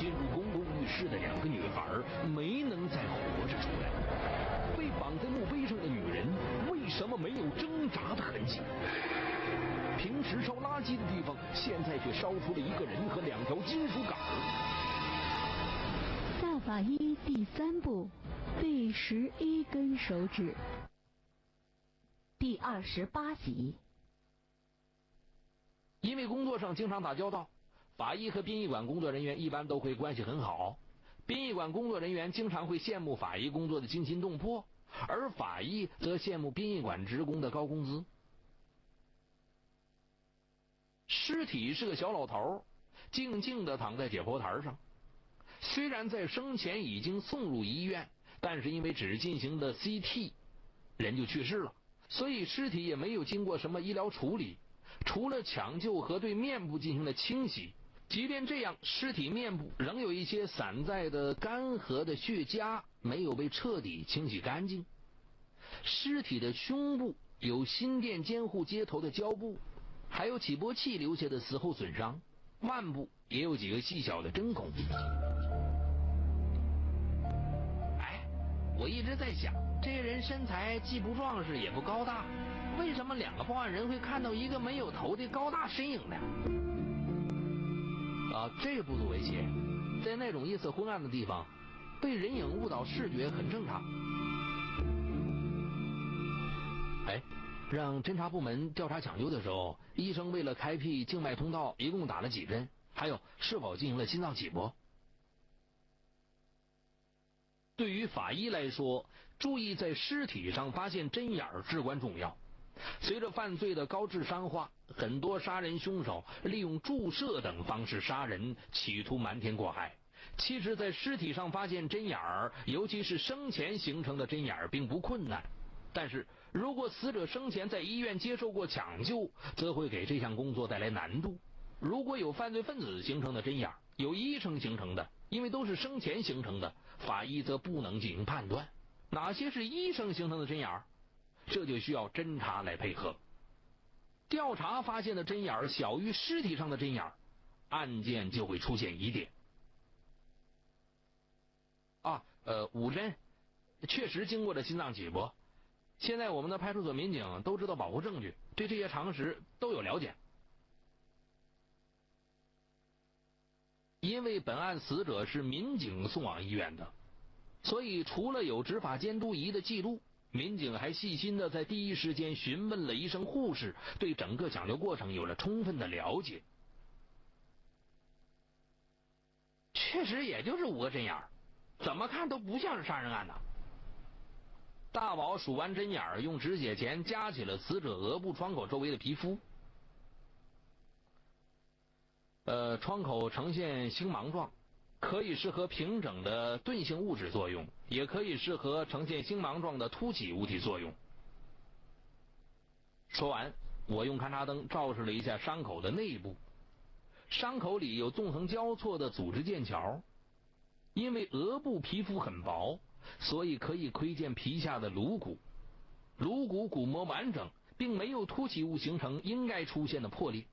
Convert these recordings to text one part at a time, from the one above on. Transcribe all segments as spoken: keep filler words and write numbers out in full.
进入公共浴室的两个女孩没能再活着出来。被绑在墓碑上的女人为什么没有挣扎的痕迹？平时烧垃圾的地方，现在却烧出了一个人和两条金属杆儿。 大法医第三部，第十一根手指，第二十八集。 因为工作上经常打交道，法医和殡仪馆工作人员一般都会关系很好。殡仪馆工作人员经常会羡慕法医工作的惊心动魄，而法医则羡慕殡仪馆职工的高工资。尸体是个小老头，静静地躺在解剖台上。虽然在生前已经送入医院，但是因为只进行的 C T， 人就去世了，所以尸体也没有经过什么医疗处理，除了抢救和对面部进行了清洗。即便这样，尸体面部仍有一些散在的干涸的血痂没有被彻底清洗干净。尸体的胸部有心电监护接头的胶布，还有起搏器留下的死后损伤，腕部也有几个细小的针孔。哎，我一直在想，这个人身材既不壮实也不高大，为什么两个报案人会看到一个没有头的高大身影呢？啊，这不足为奇，在那种夜色昏暗的地方，被人影误导视觉很正常。哎，让侦查部门调查抢救的时候，医生为了开辟静脉通道，一共打了几针？还有，是否进行了心脏起搏？对于法医来说，注意在尸体上发现针眼儿至关重要。随着犯罪的高智商化，很多杀人凶手利用注射等方式杀人，企图瞒天过海。其实在尸体上发现针眼儿，尤其是生前形成的针眼儿，并不困难。但是如果死者生前在医院接受过抢救，则会给这项工作带来难度。如果有犯罪分子形成的针眼儿，有医生形成的，因为都是生前形成的，法医则不能进行判断哪些是医生形成的针眼儿，这就需要侦查来配合。调查发现的针眼儿小于尸体上的针眼儿，案件就会出现疑点。啊，呃，五针确实经过了心脏起搏。现在我们的派出所民警都知道保护证据，对这些常识都有了解。因为本案死者是民警送往医院的，所以除了有执法监督仪的记录，民警还细心地在第一时间询问了医生护士，对整个抢救过程有了充分的了解。确实也就是五个针眼儿，怎么看都不像是杀人案呢。大宝数完针眼儿，用止血钳夹起了死者额部窗口周围的皮肤。呃，窗口呈现星芒状，可以是和平整的钝性物质作用，也可以是和呈现星芒状的凸起物体作用。说完，我用勘察灯照射了一下伤口的内部，伤口里有纵横交错的组织剑桥。因为额部皮肤很薄，所以可以窥见皮下的颅骨，颅骨骨膜完整，并没有凸起物形成应该出现的破裂。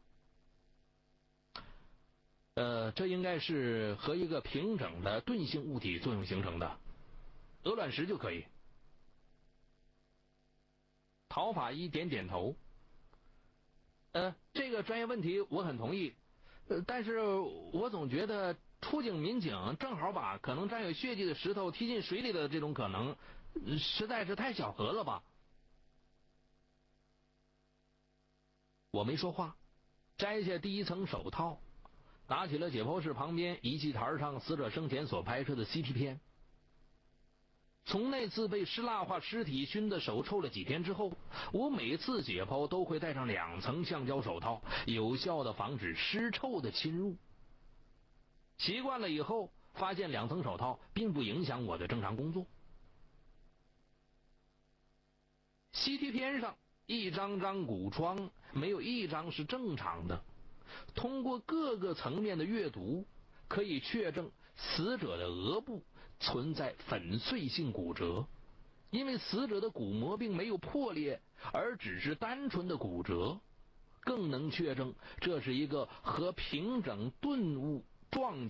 呃，这应该是和一个平整的钝性物体作用形成的，鹅卵石就可以。陶法医点点头。呃，这个专业问题我很同意，呃，但是我总觉得出警民警正好把可能沾有血迹的石头踢进水里的这种可能，实在是太巧合了吧。我没说话，摘下第一层手套，拿起了解剖室旁边仪器台上死者生前所拍摄的 C T 片。从那次被湿蜡化尸体熏得手臭了几天之后，我每次解剖都会戴上两层橡胶手套，有效的防止尸臭的侵入。习惯了以后，发现两层手套并不影响我的正常工作。C T 片上一张张骨疮，没有一张是正常的。通过各个层面的阅读，可以确证死者的额部存在粉碎性骨折，因为死者的骨膜并没有破裂，而只是单纯的骨折，更能确证这是一个和平整钝物撞击